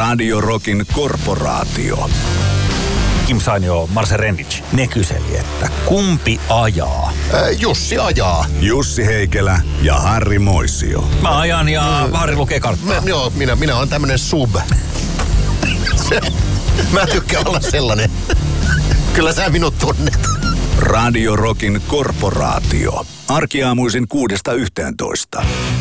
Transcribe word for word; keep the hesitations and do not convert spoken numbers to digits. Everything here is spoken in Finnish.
Radio Rockin korporaatio. Kim Sainio, Marse Rendic, ne kyseli, että kumpi ajaa? Ää, Jussi ajaa. Jussi Heikelä ja Harri Moisio. Mä ajan ja mm. Harri lukee karttaa. Mä, joo, minä, minä olen tämmönen sub. Mä tykkään olla sellainen. Kyllä sä minut tunnet. Radio Rockin korporaatio. Arkiaamuisin kuudesta yhteentoista.